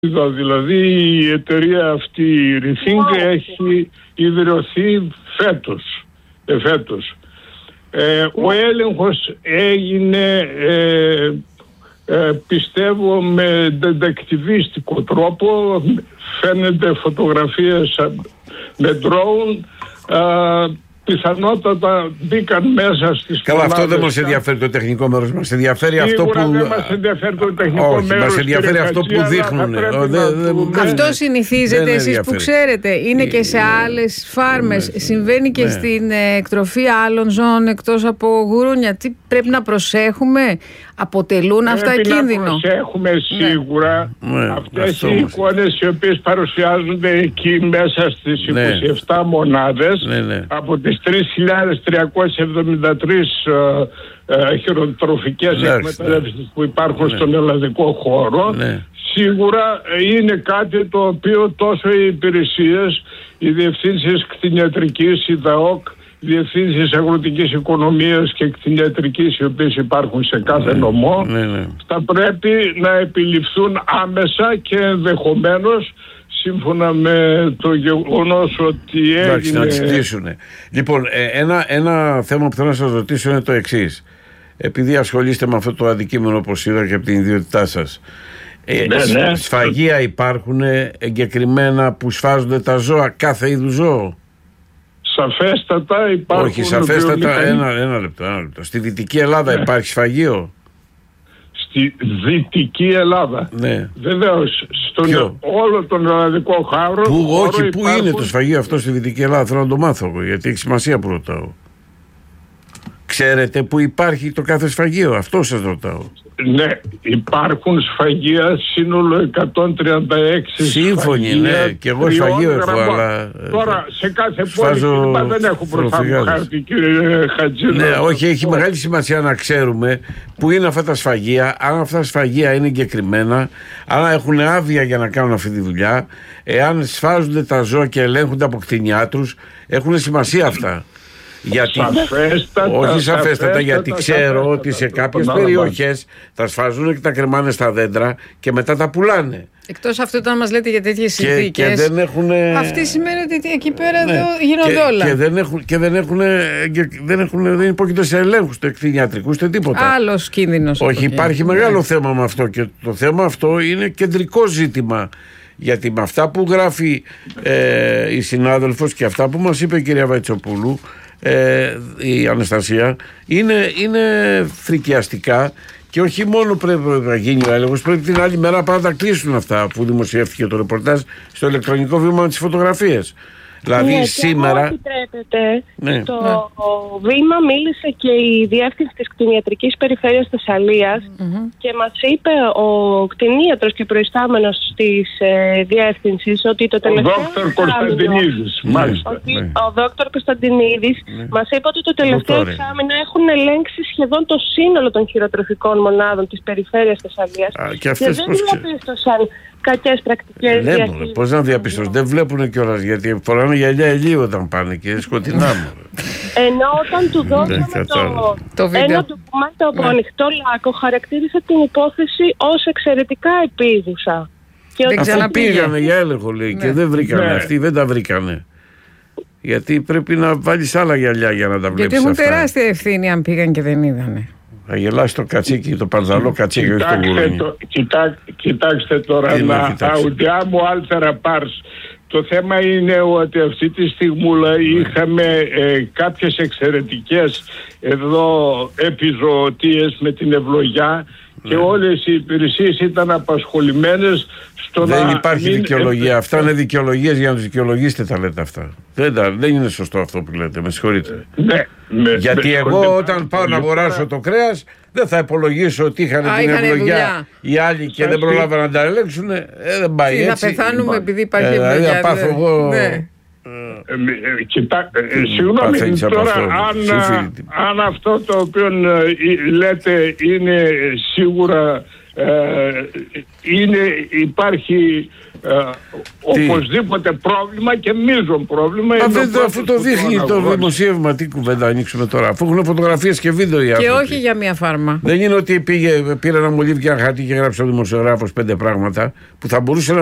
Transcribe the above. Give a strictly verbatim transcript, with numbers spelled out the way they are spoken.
Δηλαδή η εταιρεία αυτή η Rethink έχει ιδρυωθεί φέτος. Ε, φέτος. Ε, ο έλεγχος έγινε ε, ε, πιστεύω με ντετεκτιβίστικο τρόπο. Φαίνεται φωτογραφίες με drone. Ε, πιθανότατα μπήκαν μέσα στις Καλά, αυτό δεν μας ενδιαφέρει το τεχνικό μέρος. Μας ενδιαφέρει αυτό που. Δεν μας ενδιαφέρει το τεχνικό Όχι, μέρος. Μας ενδιαφέρει αυτό που δείχνουν. Αυτό συνηθίζεται, εσείς που ξέρετε. Είναι και σε άλλες φάρμες. Συμβαίνει και στην εκτροφή άλλων ζώων εκτός από γουρούνια. Τι πρέπει να προσέχουμε? Αποτελούν αυτά κίνδυνο? Πρέπει να προσέχουμε σίγουρα. Ναι, αυτές οι εικόνες οι οποίες παρουσιάζονται εκεί μέσα στις είκοσι επτά ναι. μονάδες ναι, ναι. από τις τρεις χιλιάδες τριακόσιες εβδομήντα τρεις ε, ε, χειροτροφικές εκμεταλλεύσεις ναι. που υπάρχουν ναι. στον ελλαδικό χώρο, ναι. σίγουρα είναι κάτι το οποίο τόσο οι υπηρεσίες, οι διευθύνσεις κτηνιατρικής, η ΔΑΟΚ, διευθύνσεις αγροτικής οικονομίας και κτηνιατρικής, οι οποίες υπάρχουν σε κάθε ναι, νομό, ναι, ναι. θα πρέπει να επιληφθούν άμεσα και ενδεχομένως σύμφωνα με το γεγονός ότι έγινε... Εντάξει, να τις κλείσουν. Λοιπόν, ένα, ένα θέμα που θέλω να σας ρωτήσω είναι το εξής. Επειδή ασχολείστε με αυτό το αντικείμενο, όπως είδα και από την ιδιότητά σας, ε, ναι, ναι. σφαγεία υπάρχουν εγκεκριμένα που σφάζονται τα ζώα, κάθε είδους ζώο? Σαφέστατα υπάρχουν. Όχι, σαφέστατα, ένα, ένα, λεπτό, ένα λεπτό. Στη Δυτική Ελλάδα ναι. υπάρχει σφαγείο? Στη Δυτική Ελλάδα. Ναι. Βεβαίως, στον Ποιο? όλο τον ελλαδικό χώρο. Που, χώρο όχι, πού υπάρχουν... είναι το σφαγείο αυτό στη Δυτική Ελλάδα? Θέλω να το μάθω, γιατί έχει σημασία που ρωτάω. Ξέρετε που υπάρχει το κάθε σφαγείο? Αυτό σας ρωτάω. Ναι, υπάρχουν σφαγεία, σύνολο εκατόν τριάντα έξι. Σύμφωνοι, ναι, και εγώ σφαγείο έχω, αλλά... Τώρα σε κάθε πόλη δεν έχω μπροστά μου χάρτη, κύριε Χατζήνα. Ναι, όχι, έχει μεγάλη σημασία να ξέρουμε που είναι αυτά τα σφαγεία, αν αυτά τα σφαγεία είναι εγκεκριμένα, αν έχουν άδεια για να κάνουν αυτή τη δουλειά, εάν σφάζονται τα ζώα και ελέγχονται από κτηνιάτρους, έχουν σημασία αυτά. Γιατί, σαφέστατα, όχι σαφέστατα, σαφέστατα γιατί ξέρω σαφέστατα, ότι σε κάποιες περιοχές τα σφάζουν και τα κρεμάνε στα δέντρα και μετά τα πουλάνε. Εκτός αυτού, όταν μας λέτε για τέτοιες συνθήκες, και δεν έχουν... αυτή σημαίνει ότι εκεί πέρα ναι, εδώ γίνονται και, όλα. Και δεν έχουν, και δεν έχουν, δεν έχουν, δεν υπόκειται σε ελέγχους του κτηνιατρικού ούτε τίποτα. Άλλος κίνδυνος. Όχι, υπάρχει ναι. μεγάλο θέμα με αυτό, και το θέμα αυτό είναι κεντρικό ζήτημα. Γιατί με αυτά που γράφει ε, η συνάδελφος και αυτά που μας είπε η κυρία Βαϊτσοπούλου, Ε, η Αναστασία, είναι, είναι φρικιαστικά, και όχι μόνο πρέπει να γίνει ο έλεγχος, πρέπει την άλλη μέρα να τα κλείσουν αυτά που δημοσιεύτηκε το ρεπορτάζ στο ηλεκτρονικό βήμα με τις φωτογραφίες. Δηλαδή ναι, σήμερα. Αν επιτρέπετε, ναι. το ναι. βήμα μίλησε και η διεύθυνση της κτηνιατρικής περιφέρειας Θεσσαλίας mm-hmm. και μας είπε ο κτηνίατρος και προϊστάμενος της ε, διεύθυνσης ότι το τελευταίο. Ο δόκτωρ Κωνσταντινίδης, μάλιστα. Ότι ναι. Ο δόκτωρ Κωνσταντινίδης ναι. μας είπε ότι το τελευταίο εξάμηνο έχουν ελέγξει σχεδόν το σύνολο των χειροτροφικών μονάδων της περιφέρειας Θεσσαλίας. Α, και, και δεν διαπίστωσαν κακές πρακτικές. Ναι, πώς να διαπιστώσουν? Δεν βλέπουν κιόλας, γιατί φοράνε γυαλιά ηλίου όταν πάνε και σκοτεινά μου. Ενώ όταν του δώσαμε το, το ένα ντοκουμέντο από ναι. ανοιχτό λάκκο, χαρακτήρισε την υπόθεση ως εξαιρετικά επίγουσα. Αφού πήγανε για έλεγχο, λέει, ναι. και δεν βρήκανε ναι. αυτοί, δεν τα βρήκανε. Γιατί πρέπει να βάλεις άλλα γυαλιά για να τα βλέπεις. Γιατί έχουν αυτά τεράστια ευθύνη αν πήγαν και δεν είδανε. Θα γελάσει το κατσίκι, το παρζαλό κατσίκι. Κοιτάξτε, το, κοιτά, κοιτάξτε τώρα, να audiamo altera pars. Το θέμα είναι ότι αυτή τη στιγμή είχαμε ε, κάποιες εξαιρετικές εδώ επιζωοτίες με την ευλογιά και ναι. όλες οι υπηρεσίες ήταν απασχολημένες στο δεν να... Δεν υπάρχει μην... δικαιολογία. Αυτά είναι δικαιολογίες για να τους δικαιολογήσετε, τα λέτε αυτά. Δεν, τα, δεν είναι σωστό αυτό που λέτε, με συγχωρείτε. Ναι, με, γιατί με, εγώ με, όταν πάω να αγοράσω το κρέας, δεν θα υπολογίσω ότι είχαν την ευλογιά οι άλλοι και δεν προλάβανε να τα ελέγξουν. Ε, δεν πάει έτσι. Θα πεθάνουμε επειδή υπάρχει ε, ευλογιά. Δηλαδή θα πάθω εγώ... Ναι. Ε, ε, κοιτά, ε, συγγνώμη τώρα, αν, αν αυτό το οποίο ε, λέτε είναι σίγουρα ε, είναι, υπάρχει ε, οπωσδήποτε πρόβλημα και μείζον πρόβλημα. Αυτό, αυτό το δείχνει το αγώνες. Δημοσίευμα. Τι κουβέντα ανοίξουμε τώρα, αφού έχουν φωτογραφίες και βίντεο οι και άνθρωποι. όχι για μία φάρμα. Δεν είναι ότι πήγε, πήρε ένα μολύβι και ένα χαρτί και έγραψε ο δημοσιογράφος πέντε πράγματα που θα μπορούσε να